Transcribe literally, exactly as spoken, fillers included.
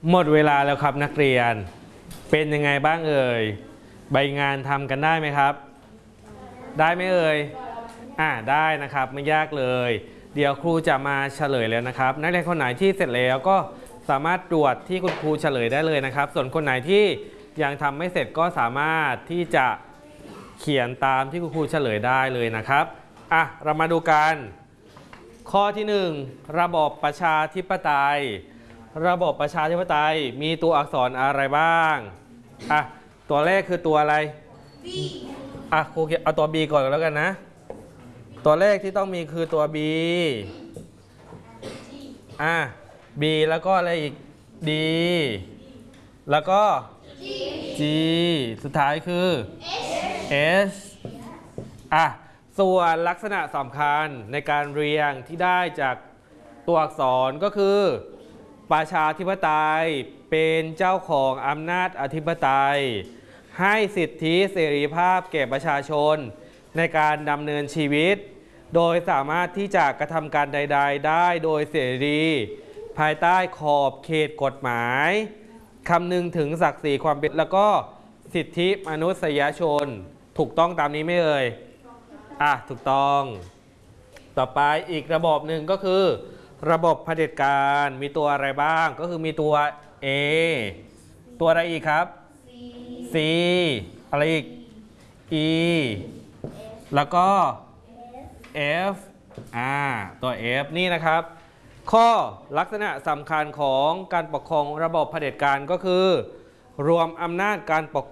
หมดเวลาแล้วครับนักเรียนเป็นยังไงบ้างเอ่ยใบงานทำกันได้ไหมครับได้ไหมเอ่ยอ่าได้นะครับไม่ยากเลยเดี๋ยวครูจะมาเฉลยแล้วนะครับนักเรียนคนไหนที่เสร็จแล้วก็สามารถตรวจที่คุณครูเฉลยได้เลยนะครับส่วนคนไหนที่ยังทำไม่เสร็จก็สามารถที่จะเขียนตามที่คุณครูเฉลยได้เลยนะครับอ่ะเรามาดูกันข้อที่หนึ่งระบอบประชาธิปไตยระบบประชาธิปไตยมีตัวอักษรอะไรบ้างอ่ะตัวแรกคือตัวอะไร B อ่ะครูเอาตัว B ก่อนแล้วกันนะตัวแรกที่ต้องมีคือตัว B อ่ะ B แล้วก็อะไรอีก D แล้วก็ G สุดท้ายคือ S อ่ะส่วนลักษณะสำคัญในการเรียงที่ได้จากตัวอักษรก็คือประชาธิปไตยเป็นเจ้าของอำนาจอธิปไตยให้สิทธิเสรีภาพแก่ประชาชนในการดำเนินชีวิตโดยสามารถที่จะกระทำการใดๆได้โดยเสรีภายใต้ขอบเขตกฎหมายคำนึงถึงศักดิ์ศรีความเป็นแล้วก็สิทธิมนุษยชนถูกต้องตามนี้ไหมเอ่ยอ่ะถูกต้องต่อไปอีกระบบหนึ่งก็คือระบบเผด็จการมีตัวอะไรบ้างก็คือมีตัว A ตัวอะไรอีกครับ C อะไรอีก E แล้วก็ F อ่าตัว F นี่นะครับข้อลักษณะสำคัญของการปกครองระบบเผด็จการก็คือรวมอำนาจการปก